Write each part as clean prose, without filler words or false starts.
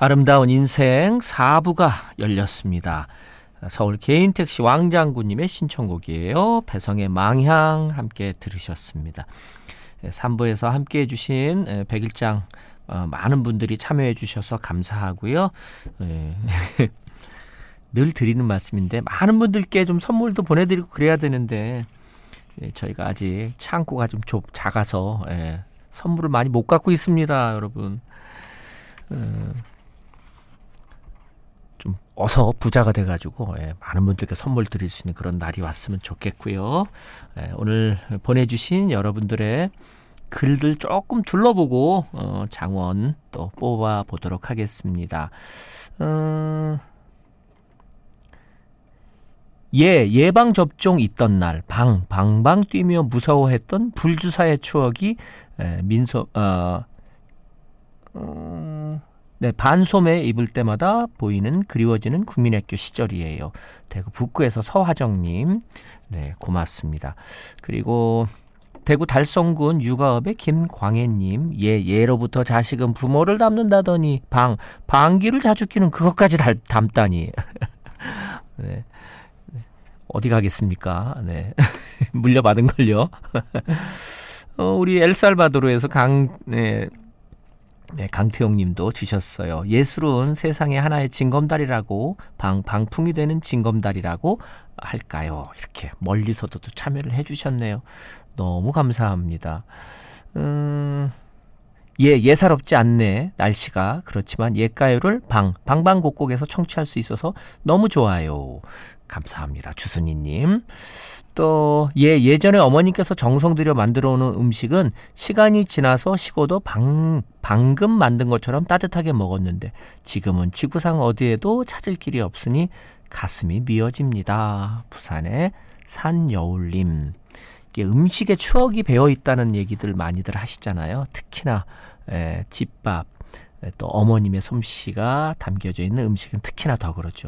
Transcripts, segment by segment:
아름다운 인생 4부가 열렸습니다. 서울 개인택시 왕장군님의 신청곡이에요. 배성의 망향 함께 들으셨습니다. 3부에서 함께 해주신 백일장 많은 분들이 참여해 주셔서 감사하고요. 늘 드리는 말씀인데 많은 분들께 좀 선물도 보내드리고 그래야 되는데 저희가 아직 창고가 좀 작아서 선물을 많이 못 갖고 있습니다. 여러분 좀 어서 부자가 돼가지고 많은 분들께 선물 드릴 수 있는 그런 날이 왔으면 좋겠고요. 오늘 보내주신 여러분들의 글들 조금 둘러보고 장원 또 뽑아보도록 하겠습니다. 예방접종 있던 날 방방 뛰며 무서워했던 불주사의 추억이 반소매 입을 때마다 보이는 그리워지는 국민학교 시절이에요. 대구 북구에서 서화정님, 네, 고맙습니다. 그리고 대구 달성군 육아읍의 김광혜님, 예로부터 자식은 부모를 닮는다더니 방귀를 자주 끼는 그것까지 담다니. 네. 어디 가겠습니까? 네. 물려받은 걸요. 우리 엘살바도르에서 강태용 님도 주셨어요. 예술은 세상에 하나의 징검다리라고 방풍이 되는 징검다리라고 할까요? 이렇게 멀리서도 또 참여를 해주셨네요. 너무 감사합니다. 예사롭지 않네 날씨가. 그렇지만 옛가요를 방방곡곡에서 청취할 수 있어서 너무 좋아요. 감사합니다. 주순이님. 또 예전에 어머니께서 정성 들여 만들어 오는 음식은 시간이 지나서 식어도 방금 만든 것처럼 따뜻하게 먹었는데 지금은 지구상 어디에도 찾을 길이 없으니 가슴이 미어집니다. 부산의 산여울님. 음식에 추억이 배어있다는 얘기들 많이들 하시잖아요. 특히나 집밥, 또 어머님의 솜씨가 담겨져 있는 음식은 특히나 더 그렇죠.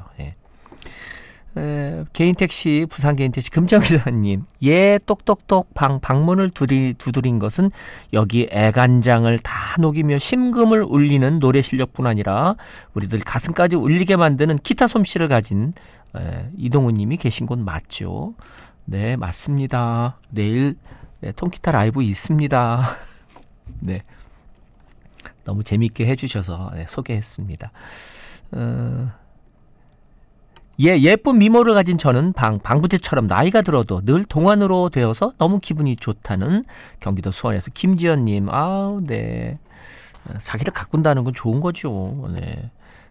개인택시, 부산 개인택시 금정기사님, 똑똑똑 방문을 두드린 것은 여기 애간장을 다 녹이며 심금을 울리는 노래 실력뿐 아니라 우리들 가슴까지 울리게 만드는 기타 솜씨를 가진 이동우님이 계신 곳 맞죠? 네, 맞습니다. 내일 통기타 라이브 있습니다. 네, 너무 재밌게 해주셔서 소개했습니다. 예쁜 미모를 가진 저는 방부제처럼 나이가 들어도 늘 동안으로 되어서 너무 기분이 좋다는 경기도 수원에서 김지연님. 네. 자기를 가꾼다는 건 좋은 거죠. 네.